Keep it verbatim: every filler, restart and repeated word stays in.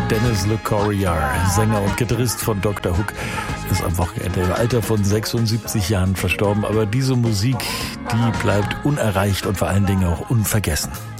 Dennis LeCourier, Sänger und Gitarrist von Doktor Hook, ist am Wochenende im Alter von sechsundsiebzig Jahren verstorben. Aber diese Musik, die bleibt unerreicht und vor allen Dingen auch unvergessen.